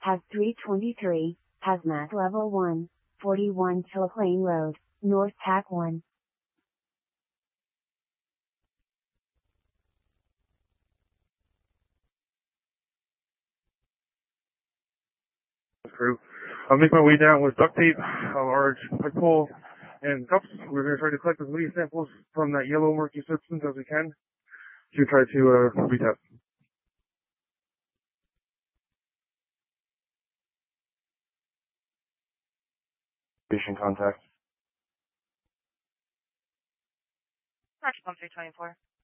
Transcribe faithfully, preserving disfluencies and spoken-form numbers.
has three twenty-three, Hazmat Level one, forty-one Tilplane Road, North Tac one. Crew. I'll make my way down with duct tape, a large pipe pole, and cups. We're going to try to collect as many samples from that yellow murky substance as we can to try to uh, retest. Patient contact. March one three twenty-four.